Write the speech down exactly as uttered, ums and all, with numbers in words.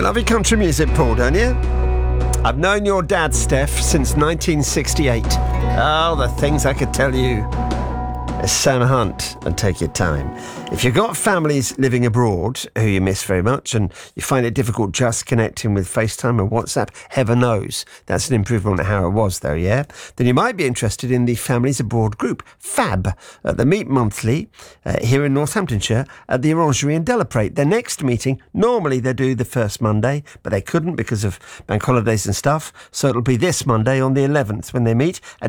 You love your country music, Paul, don't you? I've known your dad, Steph, since nineteen sixty-eight. Oh, the things I could tell you. It's Sam Hunt, and take your time. If you've got families living abroad who you miss very much and you find it difficult just connecting with FaceTime or WhatsApp, heaven knows that's an improvement on how it was, though, yeah? Then you might be interested in the Families Abroad group, FAB, at the Meet Monthly uh, here in Northamptonshire at the Orangery in Delaprate. Their next meeting, normally they do the first Monday, but they couldn't because of bank holidays and stuff, so it'll be this Monday on the eleventh when they meet at